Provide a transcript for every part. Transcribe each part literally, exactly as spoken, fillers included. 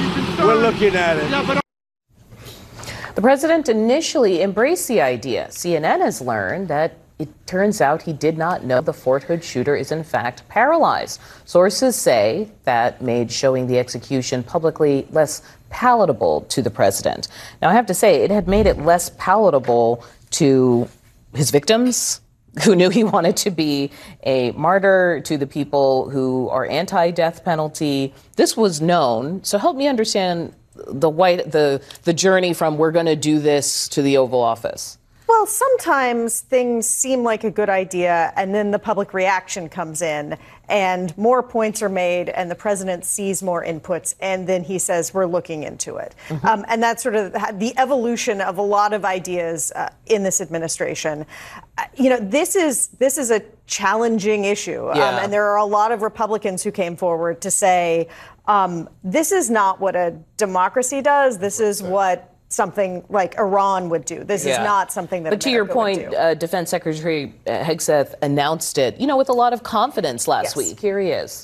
We're looking at it. Yeah, but the president initially embraced the idea. C N N has learned that it turns out he did not know the Fort Hood shooter is in fact paralyzed. Sources say that made showing the execution publicly less palatable to the president. Now, I have to say, it had made it less palatable to his victims, who knew he wanted to be a martyr, to the people who are anti-death penalty. This was known. So help me understand the white the the journey from we're going to do this to the Oval Office. Well, sometimes things seem like a good idea, and then the public reaction comes in, and more points are made, and the president sees more inputs, and then he says, we're looking into it. Mm-hmm. Um, and that's sort of the evolution of a lot of ideas uh, in this administration. Uh, you know, this is this is a challenging issue, yeah. um, and there are a lot of Republicans who came forward to say, um, this is not what a democracy does. This is what something like Iran would do. This yeah. is not something that But America to your point, uh, Defense Secretary Hegseth announced it, you know, with a lot of confidence last yes. week. Here he is.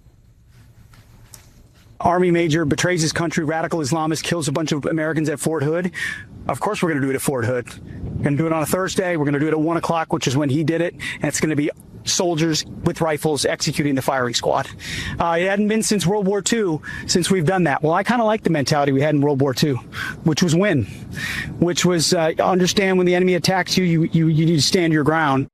Army major betrays his country, radical Islamist, kills a bunch of Americans at Fort Hood. Of course we're going to do it at Fort Hood. We're going to do it on a Thursday. We're going to do it at one o'clock, which is when he did it. And it's going to be soldiers with rifles executing the firing squad. Uh, it hadn't been since World War Two since we've done that. Well, I kind of like the mentality we had in World War Two, which was win, which was uh, understand when the enemy attacks you, you, you, you need to stand your ground.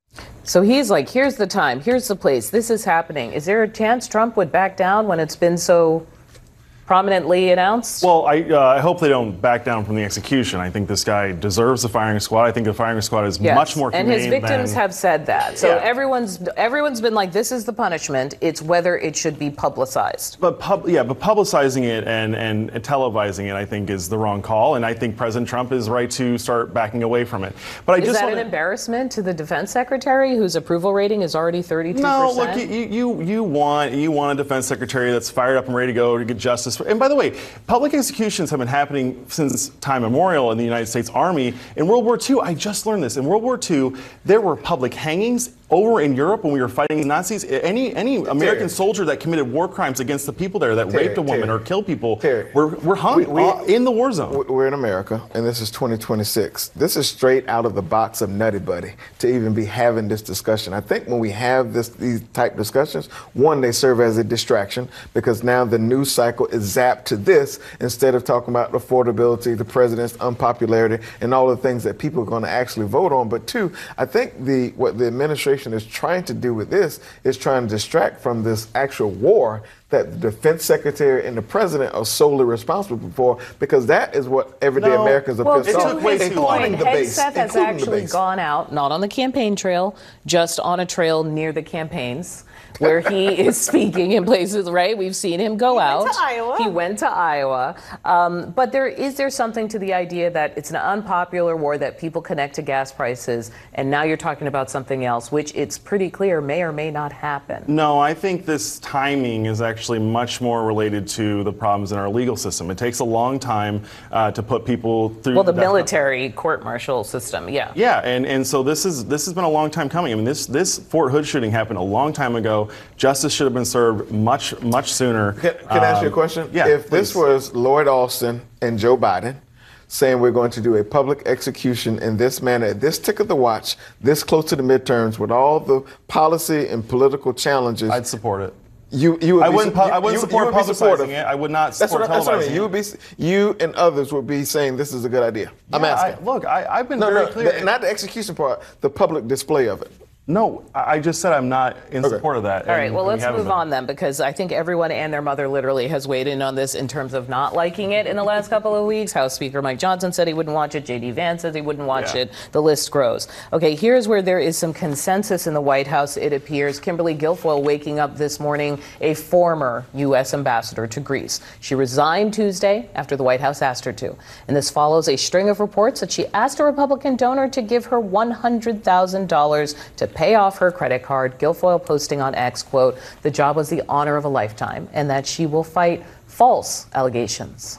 So he's like, here's the time, here's the place, this is happening. Is there a chance Trump would back down when it's been so prominently announced? Well, I, uh, I hope they don't back down from the execution. I think this guy deserves the firing squad. I think the firing squad is yes. much more humane. And his victims than, have said that. So yeah. everyone's everyone's been like, this is the punishment. It's whether it should be publicized. But pub, yeah, but publicizing it and, and televising it, I think, is the wrong call. And I think President Trump is right to start backing away from it. But I is just that wanna, an embarrassment to the defense secretary, whose approval rating is already thirty-two percent? No, look, you, you you want you want a defense secretary that's fired up and ready to go to get justice. And by the way, public executions have been happening since time immemorial in the United States Army. In World War Two, I just learned this. In World War Two, there were public hangings. Over in Europe, when we were fighting the Nazis, any any American Terry. soldier that committed war crimes against the people there, that Terry, raped a woman Terry. or killed people, Terry. were, were hung we, we, uh, in the war zone. We're in America, and this is twenty twenty-six. This is straight out of the box of Nutty Buddy to even be having this discussion. I think when we have this these type discussions, one, they serve as a distraction because now the news cycle is zapped to this instead of talking about affordability, the president's unpopularity, and all the things that people are going to actually vote on. But two, I think the what the administration is trying to do with this is trying to distract from this actual war that the defense secretary and the president are solely responsible for, because that is what everyday no. Americans are well, pissed off. To his point, the base, Hegseth has actually base. gone out, not on the campaign trail, just on a trail near the campaigns, where he is speaking in places, right? We've seen him go he out. Went to Iowa. He went to Iowa. Um, but there is there something to the idea that it's an unpopular war, that people connect to gas prices, and now you're talking about something else, which it's pretty clear may or may not happen. No, I think this timing is actually much more related to the problems in our legal system. It takes a long time uh, to put people through. Well, the military court-martial system, yeah. Yeah, and, and so this is this has been a long time coming. I mean, this this Fort Hood shooting happened a long time ago. Justice should have been served much, much sooner. Can, can um, I ask you a question? Yeah, if please. this was Lloyd Austin and Joe Biden saying we're going to do a public execution in this manner, at this tick of the watch, this close to the midterms, with all the policy and political challenges, I'd support it. You, you would I be, wouldn't. Pu- you, I wouldn't you, support you would publicizing it. I would not support that's what, televising that's what I mean. You would be. You and others would be saying this is a good idea. Yeah, I'm asking. I, look, I, I've been no, very no, clear. The, not the execution part. The public display of it. No, I just said I'm not in Okay. support of that. All right, and well, we let's haven't move been. on then, because I think everyone and their mother literally has weighed in on this in terms of not liking it in the last couple of weeks. House Speaker Mike Johnson said he wouldn't watch it. J D Vance says he wouldn't watch Yeah. it. The list grows. Okay, here's where there is some consensus in the White House, it appears. Kimberly Guilfoyle waking up this morning, a former U S ambassador to Greece. She resigned Tuesday after the White House asked her to. And this follows a string of reports that she asked a Republican donor to give her one hundred thousand dollars to pay off her credit card. Guilfoyle posting on X, quote, "The job was the honor of a lifetime," and that she will fight false allegations.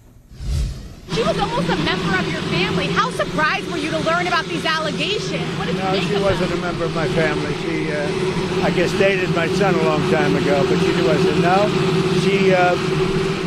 She was almost a member of your family. How surprised were you to learn about these allegations? What did you No, think she of wasn't them? a member of my family. She, uh, I guess, dated my son a long time ago, but she wasn't. No, she, uh,